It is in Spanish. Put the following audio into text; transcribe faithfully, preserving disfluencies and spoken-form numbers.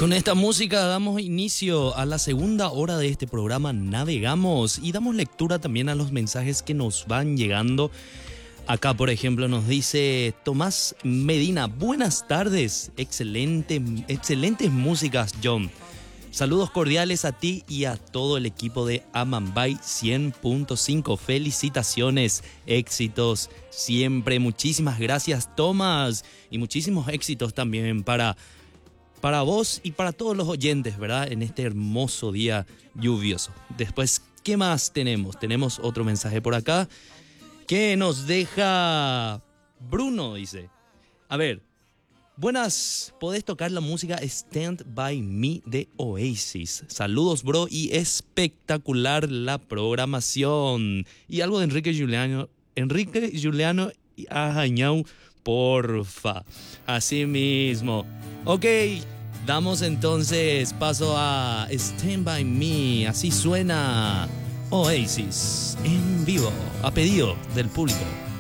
Con esta música damos inicio a la segunda hora de este programa Navegamos y damos lectura también a los mensajes que nos van llegando. Acá, por ejemplo, nos dice Tomás Medina: buenas tardes, excelente, excelentes músicas, John. Saludos cordiales a ti y a todo el equipo de Amambay cien punto cinco. Felicitaciones, éxitos siempre. Muchísimas gracias, Tomás. Y muchísimos éxitos también para, para vos y para todos los oyentes, ¿verdad? En este hermoso día lluvioso. Después, ¿qué más tenemos? Tenemos otro mensaje por acá que nos deja Bruno, dice. A ver. Buenas, podés tocar la música Stand By Me de Oasis. Saludos, bro, y espectacular la programación. Y algo de Enrique Juliano, Enrique Juliano y Ajañau, porfa. Así mismo. Ok, damos entonces paso a Stand By Me. Así suena Oasis en vivo, a pedido del público.